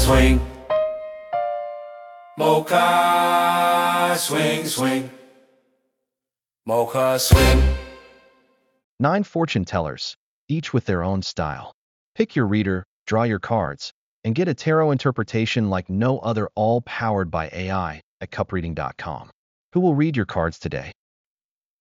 swing. Mocha swing, swing. Mocha swing. 9 fortune tellers, each with their own style. Pick your reader, draw your cards, and get a tarot interpretation like no other, all powered by AI at cupreading.com. Who will read your cards today?